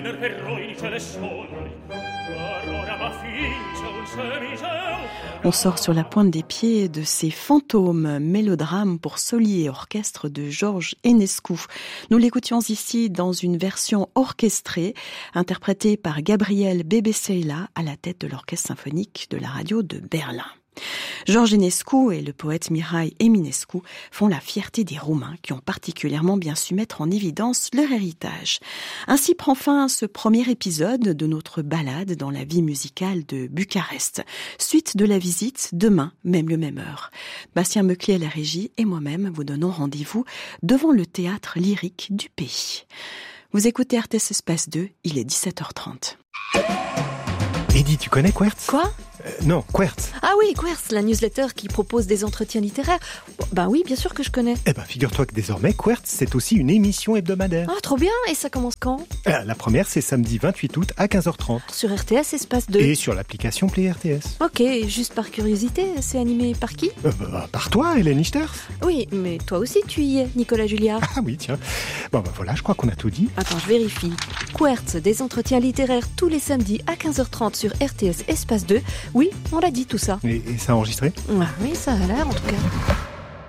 On sort sur la pointe des pieds de ces fantômes, mélodrames pour solier et orchestre de Georges Enescu. Nous l'écoutions ici dans une version orchestrée, interprétée par Gabriel Bebesela à la tête de l'orchestre symphonique de la radio de Berlin. Georges Enescu et le poète Mihai Eminescu font la fierté des Roumains qui ont particulièrement bien su mettre en évidence leur héritage. Ainsi prend fin ce premier épisode de notre balade dans la vie musicale de Bucarest. Suite de la visite demain, même lieu, même heure. Bastien Meuclier à la régie et moi-même vous donnons rendez-vous devant le théâtre lyrique du pays. Vous écoutez RTS Espace 2, il est 17h30. Eddy, tu connais Quertz ? Quoi ? Non, Quertz. Ah oui, Quertz, la newsletter qui propose des entretiens littéraires. Ben oui, bien sûr que je connais. Eh ben, figure-toi que désormais, Quertz, c'est aussi une émission hebdomadaire. Ah, trop bien. Et ça commence quand ? La première, c'est samedi 28 août à 15h30. Sur RTS Espace 2. Et sur l'application Play RTS. Ok, juste par curiosité, c'est animé par qui ? Par toi, Hélène Lichters. Oui, mais toi aussi tu y es, Nicolas Julliard. Ah oui, tiens. Bon, voilà, je crois qu'on a tout dit. Attends, je vérifie. Quertz, des entretiens littéraires tous les samedis à 15h30 sur RTS Espace 2. Oui, on l'a dit tout ça. Et ça a enregistré ? Ah oui, ça a l'air en tout cas.